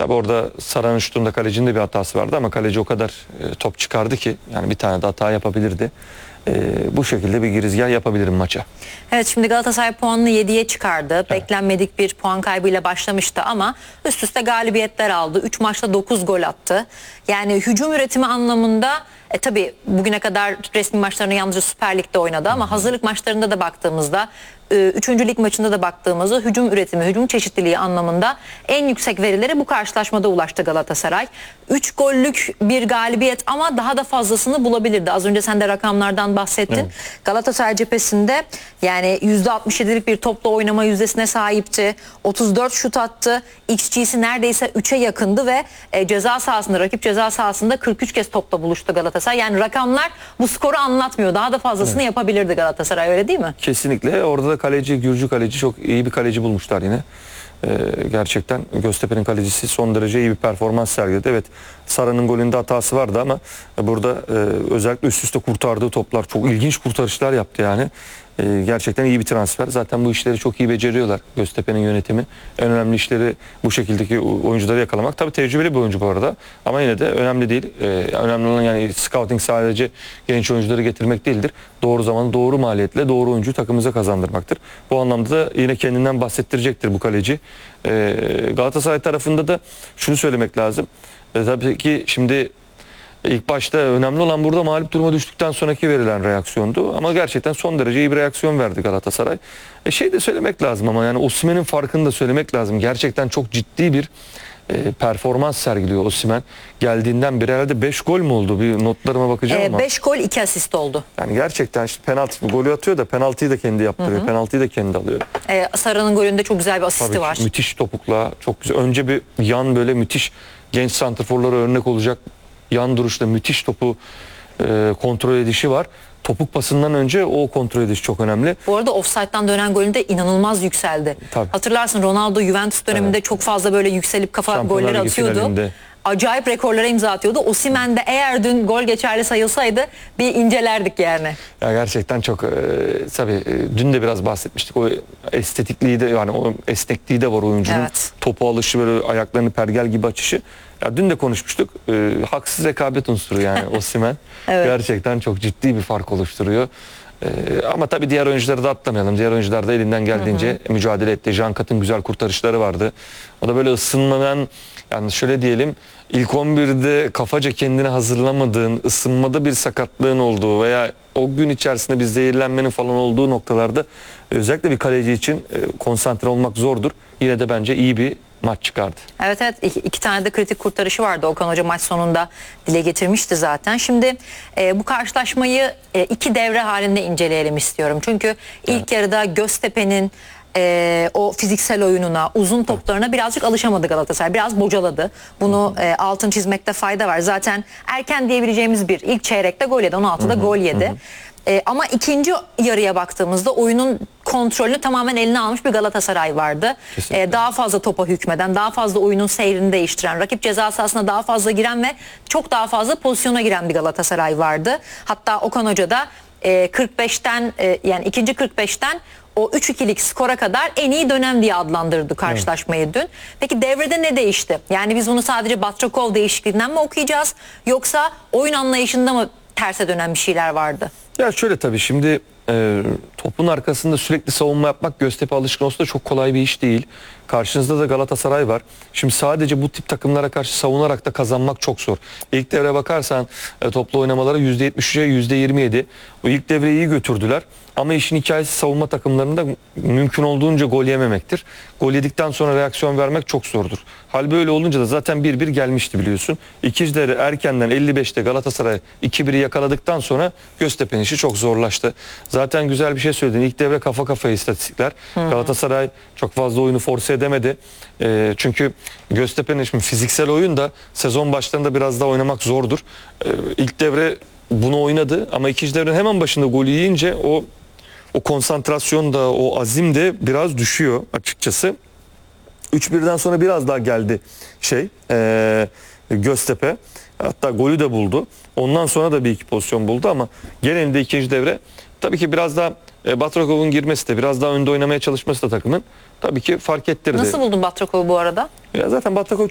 Tabi orada Sara'nın şutunda kalecinin de bir hatası vardı ama kaleci o kadar top çıkardı ki yani bir tane de hata yapabilirdi. Bu şekilde bir girizgah yapabilirim maça. Evet, şimdi Galatasaray puanını 7'ye çıkardı. Evet. Beklenmedik bir puan kaybıyla başlamıştı ama üst üste galibiyetler aldı. 3 maçta 9 gol attı. Yani hücum üretimi anlamında tabii bugüne kadar resmi maçlarını yalnızca Süper Lig'de oynadı ama hazırlık maçlarında da baktığımızda, 3. lig maçında da baktığımızda hücum üretimi, hücum çeşitliliği anlamında en yüksek verilere bu karşılaşmada ulaştı Galatasaray. 3 gollük bir galibiyet ama daha da fazlasını bulabilirdi. Az önce sen de rakamlardan bahsettin. Evet. Galatasaray cephesinde yani %67'lik bir topla oynama yüzdesine sahipti. 34 şut attı. XG'si neredeyse 3'e yakındı ve ceza sahasında, rakip ceza sahasında 43 kez topla buluştu Galatasaray. Yani rakamlar bu skoru anlatmıyor. Daha da fazlasını yapabilirdi Galatasaray, öyle değil mi? Kesinlikle. Orada da kaleci, Gürcü kaleci, çok iyi bir kaleci bulmuşlar yine. Gerçekten Göztepe'nin kalecisi son derece iyi bir performans sergiledi. Evet, Sara'nın golünde hatası vardı ama burada özellikle üst üste kurtardığı toplar, çok ilginç kurtarışlar yaptı yani. Gerçekten iyi bir transfer. Zaten bu işleri çok iyi beceriyorlar Göztepe'nin yönetimi. En önemli işleri bu şekildeki oyuncuları yakalamak. Tabii tecrübeli bir oyuncu bu arada ama yine de önemli değil. Önemli olan yani scouting sadece genç oyuncuları getirmek değildir. Doğru zaman, doğru maliyetle doğru oyuncuyu takımımıza kazandırmaktır. Bu anlamda da yine kendinden bahsettirecektir bu kaleci. Galatasaray tarafında da şunu söylemek lazım. Tabii ki şimdi İlk başta önemli olan burada mağlup duruma düştükten sonraki verilen reaksiyondu. Ama gerçekten son derece iyi bir reaksiyon verdi Galatasaray. Şey de söylemek lazım ama yani Osimhen'in farkını da söylemek lazım. Gerçekten çok ciddi bir performans sergiliyor Osimhen. Geldiğinden beri herhalde 5 gol mü oldu? Bir notlarıma bakacağım ama. 5 gol 2 asist oldu. Yani gerçekten işte penaltı golü atıyor da penaltıyı da kendi yaptırıyor. Penaltıyı da kendi alıyor. Sara'nın golünde çok güzel bir asisti Tabii, var. müthiş topukla, çok güzel. Önce bir yan böyle müthiş genç santrforlara örnek olacak yan duruşla müthiş topu kontrol edişi var. Topuk pasından önce o kontrol ediş çok önemli. Bu arada offside'dan dönen golünde inanılmaz yükseldi. Tabii. Hatırlarsın Ronaldo Juventus döneminde çok fazla böyle yükselip kafa golleri atıyordu. Finalinde acayip rekorlara imza atıyordu. Osimhen de eğer dün gol geçerli sayılsaydı bir incelerdik yani. Ya gerçekten çok tabii dün de biraz bahsetmiştik. O estetikliği de yani o esnekliği de var oyuncunun. Evet. Topu alışı, böyle ayaklarını pergel gibi açışı. Ya dün de konuşmuştuk. Haksız rekabet unsuru yani Osimhen. Evet. Gerçekten çok ciddi bir fark oluşturuyor. Ama tabii diğer oyuncuları da atlamayalım. Diğer oyuncular da elinden geldiğince mücadele etti. Cankat'ın güzel kurtarışları vardı. O da böyle ısınmadan, yani şöyle diyelim, ilk 11'de kafaca kendini hazırlamadığın, ısınmada bir sakatlığın olduğu veya o gün içerisinde bir zehirlenmenin falan olduğu noktalarda özellikle bir kaleci için konsantre olmak zordur. Yine de bence iyi bir maç çıkardı. Evet, iki tane de kritik kurtarışı vardı. Okan Hoca maç sonunda dile getirmişti zaten. Şimdi bu karşılaşmayı 2 devre halinde inceleyelim istiyorum. Çünkü ilk yarıda Göztepe'nin o fiziksel oyununa, uzun toplarına birazcık alışamadı Galatasaray. Biraz bocaladı. Bunu altın çizmekte fayda var. Zaten erken diyebileceğimiz bir ilk çeyrekte gol yedi. 16'da gol yedi. Ama ikinci yarıya baktığımızda oyunun kontrolünü tamamen eline almış bir Galatasaray vardı. Daha fazla topa hükmeden, daha fazla oyunun seyrini değiştiren, rakip ceza sahasına daha fazla giren ve çok daha fazla pozisyona giren bir Galatasaray vardı. Hatta Okan Hoca da 45'ten yani ikinci 45'ten o 3-2'lik skora kadar en iyi dönem diye adlandırdı karşılaşmayı dün. Peki devrede ne değişti? Yani biz bunu sadece Batrakov değişikliğinden mi okuyacağız? Yoksa oyun anlayışında mı terse dönen bir şeyler vardı? Ya şöyle, tabii şimdi topun arkasında sürekli savunma yapmak Göztepe alışkın olsa da çok kolay bir iş değil. Karşınızda da Galatasaray var. Şimdi sadece bu tip takımlara karşı savunarak da kazanmak çok zor. İlk devre bakarsan toplu oynamaları %73'e %27. O ilk devreyi iyi götürdüler. Ama işin hikayesi savunma takımlarında mümkün olduğunca gol yememektir. Gol yedikten sonra reaksiyon vermek çok zordur. Hal böyle olunca da zaten 1-1 gelmişti biliyorsun. İkinci devre erkenden 55'te Galatasaray 2-1'i yakaladıktan sonra Göztepe'nin işi çok zorlaştı. Zaten güzel bir şey söyledin. İlk devre kafa kafaya istatistikler. Galatasaray çok fazla oyunu force edemedi. Çünkü Göztepe'nin şimdi fiziksel oyun da sezon başlarında biraz daha oynamak zordur. İlk devre bunu oynadı ama ikinci devrenin hemen başında golü yiyince o konsantrasyon da, o azim de biraz düşüyor açıkçası. 3-1'den sonra biraz daha geldi Göztepe. Hatta golü de buldu. Ondan sonra da bir iki pozisyon buldu ama genelinde ikinci devre tabii ki biraz daha Batrakov'un girmesi de, biraz daha önde oynamaya çalışması da takımın tabii ki fark ettirdi. Nasıl buldun Batrakov'u bu arada? Ya zaten Batrakov